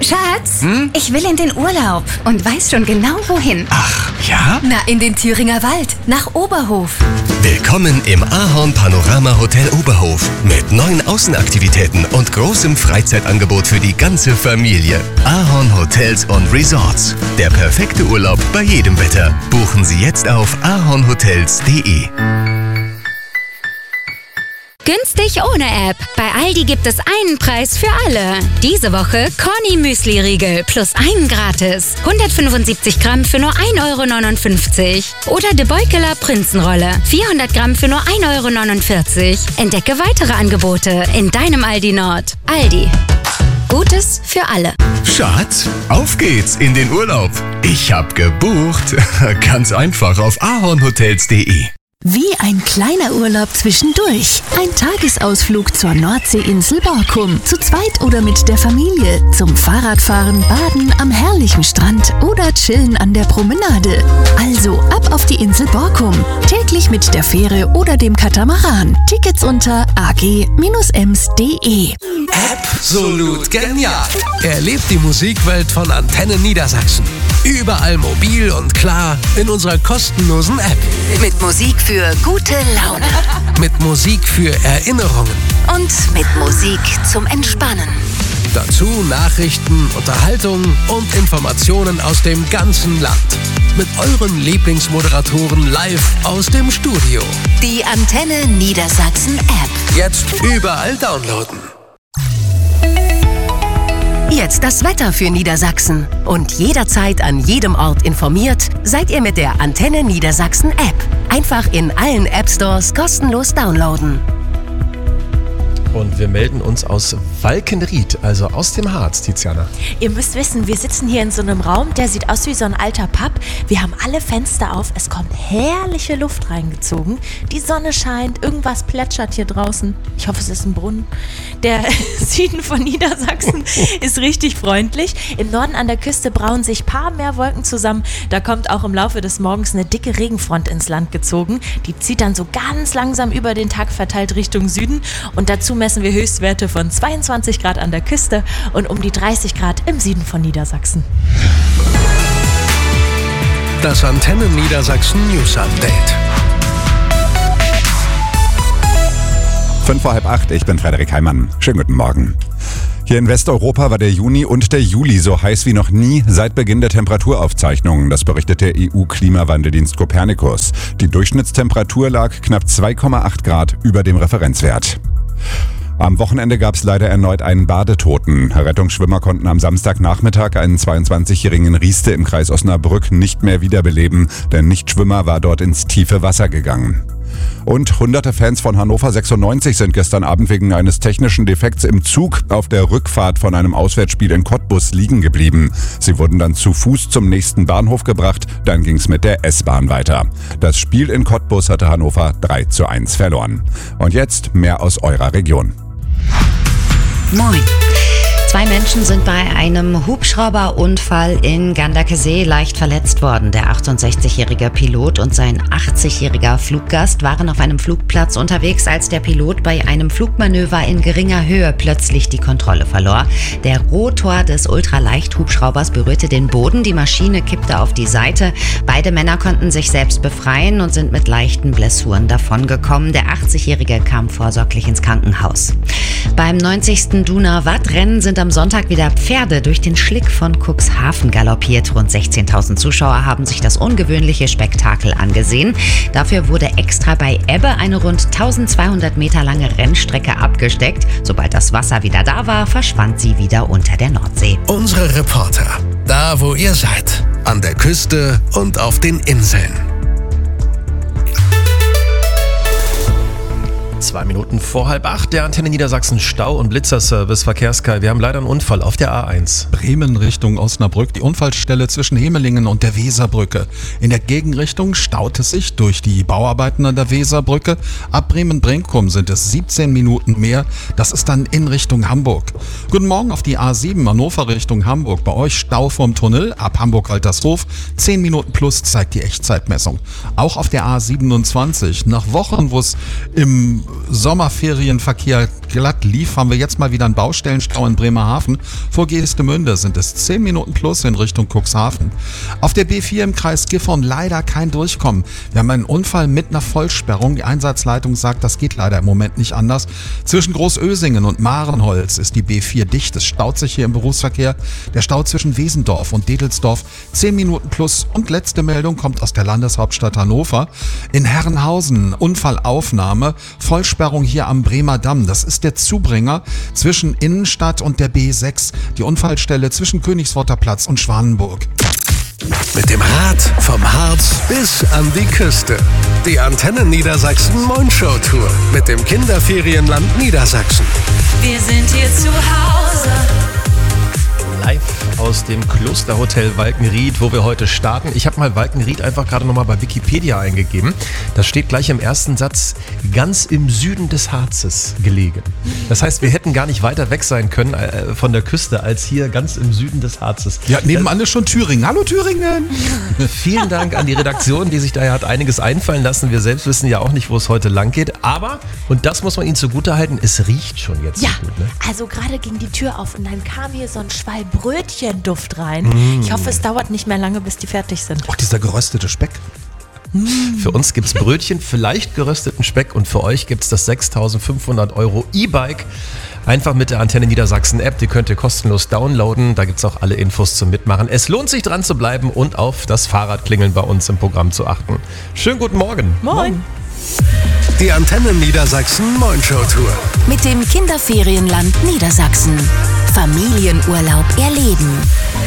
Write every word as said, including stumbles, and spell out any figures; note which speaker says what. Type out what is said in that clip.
Speaker 1: Schatz,
Speaker 2: Hm?
Speaker 1: ich will in den Urlaub und weiß schon genau wohin.
Speaker 2: Ach, ja?
Speaker 1: Na, in den Thüringer Wald, nach Oberhof.
Speaker 3: Willkommen im Ahorn Panorama Hotel Oberhof mit neuen Außenaktivitäten und großem Freizeitangebot für die ganze Familie. Ahorn Hotels und Resorts. Der perfekte Urlaub bei jedem Wetter. Buchen Sie jetzt auf ahornhotels punkt de.
Speaker 4: Günstig ohne App. Bei Aldi gibt es einen Preis für alle. Diese Woche Corny Müsli-Riegel plus einen gratis. hundertfünfundsiebzig Gramm für nur ein Euro neunundfünfzig. Oder De Beukeler Prinzenrolle. vierhundert Gramm für nur ein Euro neunundvierzig. Entdecke weitere Angebote in deinem Aldi Nord. Aldi. Gutes für alle.
Speaker 3: Schatz, auf geht's in den Urlaub. Ich hab gebucht. Ganz einfach auf ahornhotels punkt de.
Speaker 5: Wie ein kleiner Urlaub zwischendurch. Ein Tagesausflug zur Nordseeinsel Borkum. Zu zweit oder mit der Familie. Zum Fahrradfahren, Baden am herrlichen Strand oder chillen an der Promenade. Also ab auf die Insel Borkum. Täglich mit der Fähre oder dem Katamaran. Tickets unter a g Bindestrich e m s punkt de.
Speaker 6: Absolut genial. Erlebt die Musikwelt von Antenne Niedersachsen. Überall mobil und klar in unserer kostenlosen App.
Speaker 5: Mit Musik für gute Laune.
Speaker 6: Mit Musik für Erinnerungen.
Speaker 5: Und mit Musik zum Entspannen.
Speaker 6: Dazu Nachrichten, Unterhaltung und Informationen aus dem ganzen Land. Mit euren Lieblingsmoderatoren live aus dem Studio.
Speaker 5: Die Antenne Niedersachsen App.
Speaker 6: Jetzt überall downloaden.
Speaker 5: Jetzt das Wetter für Niedersachsen. Und jederzeit an jedem Ort informiert, seid ihr mit der Antenne Niedersachsen App. Einfach in allen App Stores kostenlos downloaden.
Speaker 2: Und wir melden uns aus Walkenried, also aus dem Harz, Tiziana.
Speaker 7: Ihr müsst wissen, wir sitzen hier in so einem Raum, der sieht aus wie so ein alter Pub. Wir haben alle Fenster auf, es kommt herrliche Luft reingezogen. Die Sonne scheint, irgendwas plätschert hier draußen. Ich hoffe, es ist ein Brunnen. Der Süden von Niedersachsen ist richtig freundlich. Im Norden an der Küste brauen sich ein paar mehr Wolken zusammen. Da kommt auch im Laufe des Morgens eine dicke Regenfront ins Land gezogen. Die zieht dann so ganz langsam über den Tag verteilt Richtung Süden. Und dazu messen wir Höchstwerte von zweiundzwanzig Grad an der Küste und um die dreißig Grad im Süden von Niedersachsen.
Speaker 6: Das Antenne Niedersachsen News Update.
Speaker 8: Fünf vor halb acht, ich bin Frederik Heimann. Schönen guten Morgen. Hier in Westeuropa war der Juni und der Juli so heiß wie noch nie seit Beginn der Temperaturaufzeichnungen. Das berichtet der E U-Klimawandeldienst Copernicus. Die Durchschnittstemperatur lag knapp zwei Komma acht Grad über dem Referenzwert. Am Wochenende gab es leider erneut einen Badetoten. Rettungsschwimmer konnten am Samstagnachmittag einen zweiundzwanzigjährigen Rieste im Kreis Osnabrück nicht mehr wiederbeleben. Der Nichtschwimmer war dort ins tiefe Wasser gegangen. Und hunderte Fans von Hannover sechsundneunzig sind gestern Abend wegen eines technischen Defekts im Zug auf der Rückfahrt von einem Auswärtsspiel in Cottbus liegen geblieben. Sie wurden dann zu Fuß zum nächsten Bahnhof gebracht, dann ging es mit der S-Bahn weiter. Das Spiel in Cottbus hatte Hannover drei zu eins verloren. Und jetzt mehr aus eurer Region.
Speaker 9: Moin. Zwei Menschen sind bei einem Hubschrauberunfall in Ganderkesee leicht verletzt worden. Der achtundsechzigjährige Pilot und sein achtzigjähriger Fluggast waren auf einem Flugplatz unterwegs, als der Pilot bei einem Flugmanöver in geringer Höhe plötzlich die Kontrolle verlor. Der Rotor des Ultraleicht-Hubschraubers berührte den Boden, die Maschine kippte auf die Seite. Beide Männer konnten sich selbst befreien und sind mit leichten Blessuren davongekommen. Der achtzigjährige kam vorsorglich ins Krankenhaus. Beim neunzigsten Duna-Watt-Rennen sind am Sonntag wieder Pferde durch den Schlick von Cuxhaven galoppiert. Rund sechzehntausend Zuschauer haben sich das ungewöhnliche Spektakel angesehen. Dafür wurde extra bei Ebbe eine rund eintausendzweihundert Meter lange Rennstrecke abgesteckt. Sobald das Wasser wieder da war, verschwand sie wieder unter der Nordsee.
Speaker 6: Unsere Reporter, da wo ihr seid, an der Küste und auf den Inseln.
Speaker 2: Zwei Minuten vor halb acht, der Antenne Niedersachsen Stau- und Blitzerservice Verkehrskai. Wir haben leider einen Unfall auf der A eins.
Speaker 10: Bremen Richtung Osnabrück, die Unfallstelle zwischen Hemelingen und der Weserbrücke. In der Gegenrichtung staut es sich durch die Bauarbeiten an der Weserbrücke. Ab Bremen-Brenkum sind es siebzehn Minuten mehr. Das ist dann in Richtung Hamburg. Guten Morgen auf die A sieben, Hannover Richtung Hamburg. Bei euch Stau vom Tunnel ab Hamburg-Altershof. zehn Minuten plus zeigt die Echtzeitmessung. Auch auf der A siebenundzwanzig. Nach Wochen, wo es im Sommerferienverkehr glatt lief, haben wir jetzt mal wieder einen Baustellenstau in Bremerhaven. Vor Geestemünde sind es zehn Minuten plus in Richtung Cuxhaven. Auf der B vier im Kreis Gifhorn leider kein Durchkommen. Wir haben einen Unfall mit einer Vollsperrung. Die Einsatzleitung sagt, das geht leider im Moment nicht anders. Zwischen Großösingen und Marenholz ist die B vier dicht. Es staut sich hier im Berufsverkehr. Der Stau zwischen Wesendorf und Dedelsdorf zehn Minuten plus. Und letzte Meldung kommt aus der Landeshauptstadt Hannover. In Herrenhausen Unfallaufnahme. Vollsperrung hier am Bremer Damm. Das ist der Zubringer zwischen Innenstadt und der B sechs. Die Unfallstelle zwischen Königsworter Platz und Schwanenburg.
Speaker 6: Mit dem Rad vom Harz bis an die Küste. Die Antennen Niedersachsen Moin-Show Tour mit dem Kinderferienland Niedersachsen.
Speaker 11: Wir sind hier zu Hause.
Speaker 2: Live aus dem Klosterhotel Walkenried, wo wir heute starten. Ich habe mal Walkenried einfach gerade nochmal bei Wikipedia eingegeben. Da steht gleich im ersten Satz, ganz im Süden des Harzes gelegen. Das heißt, wir hätten gar nicht weiter weg sein können äh, von der Küste, als hier ganz im Süden des Harzes.
Speaker 10: Ja, nebenan ist schon Thüringen. Hallo Thüringen!
Speaker 2: Vielen Dank an die Redaktion, die sich da hat einiges einfallen lassen. Wir selbst wissen ja auch nicht, wo es heute lang geht. Aber, und das muss man ihnen zugutehalten, es riecht schon jetzt
Speaker 7: ja,
Speaker 2: so gut. Ne?
Speaker 7: Also gerade ging die Tür auf und dann kam hier so ein Schwall Brötchenduft rein. Mm. Ich hoffe, es dauert nicht mehr lange, bis die fertig sind.
Speaker 10: Auch dieser geröstete Speck.
Speaker 2: Mm. Für uns gibt es Brötchen, vielleicht gerösteten Speck und für euch gibt es das sechstausendfünfhundert Euro E-Bike. Einfach mit der Antenne Niedersachsen App, die könnt ihr kostenlos downloaden. Da gibt es auch alle Infos zum Mitmachen. Es lohnt sich dran zu bleiben und auf das Fahrradklingeln bei uns im Programm zu achten. Schönen guten Morgen.
Speaker 7: Moin.
Speaker 6: Die Antennen Niedersachsen Moin-Show Tour.
Speaker 5: Mit dem Kinderferienland Niedersachsen. Familienurlaub erleben.